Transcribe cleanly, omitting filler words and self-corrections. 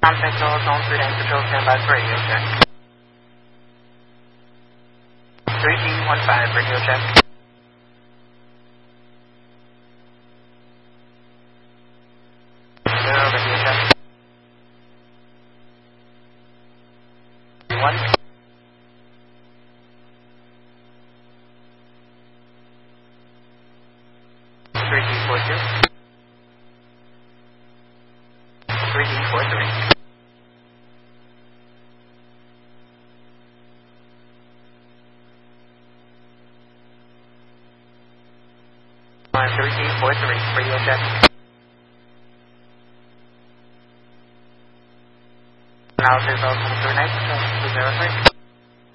Central Zone 3 Control, stand by for radio check. 3G15, radio check. Radio check. 1. 3G42. 3G43. 3G43, radio check. Now, there's also 3 nights, 203.